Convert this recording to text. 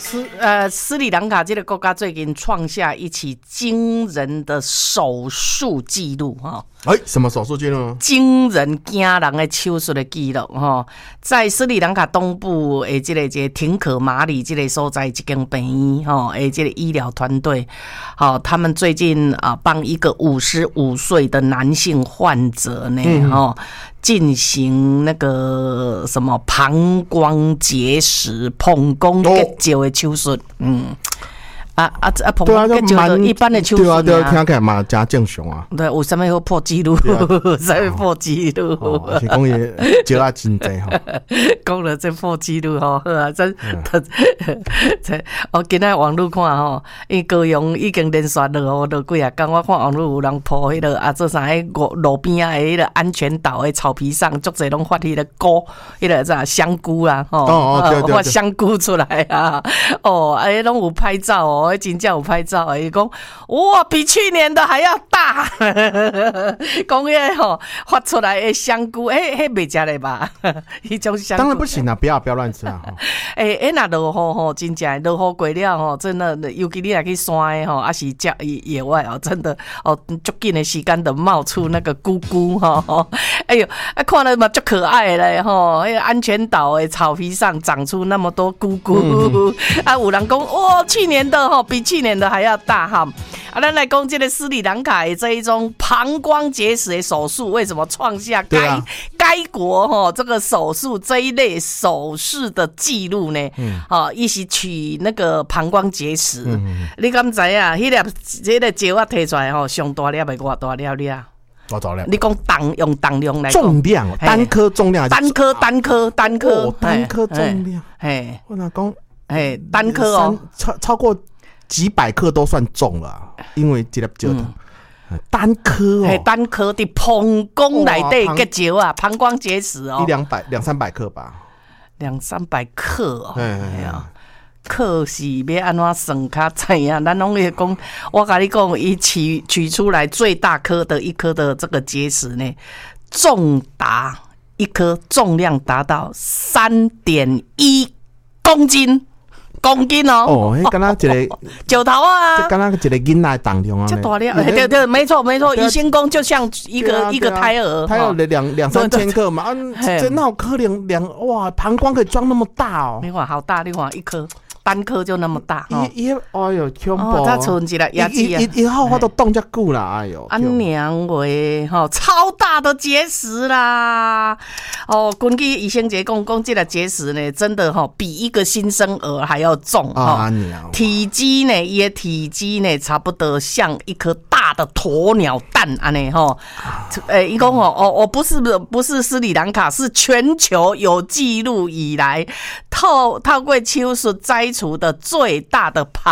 斯里兰卡这个国家最近创下一起惊人的手术记录哈。 什么手术记录呢？ 惊人惊人的手术的记录哈，在斯里兰卡东部的这个廷可马里这个所在一间病院哈，这个医疗团队，好，他们最近帮一个55岁的男性患者呢进行那个什么膀胱结石、膀胱结石的手术，膀胱结石的一般的手术啊， 对啊，听起来嘛真正常啊。 对，有啥物好破纪录？啥物破纪录？ 是讲伊石啊真济吼。 讲了这破纪录吼，好啊，真，我今仔网络看吼，因高雄已经连续落几啊天，我看网络有人破迄个做啥？迄路边啊，迄个安全岛的草皮上，足侪拢发迄个菇，迄个啥香菇啦，对，发香菇出来啊，拢有拍照哦。真正有拍照的，伊讲哇，比去年的还要大。讲迄发出来的香菇，迄袂食嘞吧？迄种香菇当然不行啊，不要乱吃啊！ 那落雨真正落雨过了真的，尤其你来去山的还是野外真的足紧的时间就冒出那个菇菇哎呦，看了嘛足可爱嘞那个安全岛的草皮上长出那么多菇菇有人讲哇，去年的比去年的还要大哈！咱来讲这个斯里兰卡的这一种膀胱结石的手术，为什么创下该国这个手术这一类手术的记录呢？伊是取那个膀胱结石，你敢知啊？迄个石啊摕出来上大粒的偌大粒了？ 多少量？ 你讲用重量来讲， 重量单颗重量， 单颗重量，我哪讲？ 单颗超过几百克都算重了，因为这粒石头单颗单颗的膀胱内底结石啊，膀胱结石 200-300克吧 ，200-300克克是要安怎算较知影？咱拢会讲，我跟你讲，伊取出来最大颗的一颗的这个结石呢，重达一颗重量达到3.1公斤。 迄敢若一个石头啊， 这敢若一个囡仔重量啊， 这大粒，对，没错，医生讲就像一个胎儿， 胎儿2-3千克嘛，这哪有可能哇，膀胱可以装那么大哦？ 你看好大，你看一颗。单颗就那么大， 哎呦，恐怖！ 它存一个牙齿啊， 以后我都冻遮久啦，哎呦， 娘喂，超大的结石啦！根据医生姐讲这个结石呢，真的比一个新生儿还要重体积呢，伊的体积呢，差不多像一颗大的鸵鸟蛋安尼伊讲我不是斯里兰卡，是全球有记录以来透过手术摘除的最大的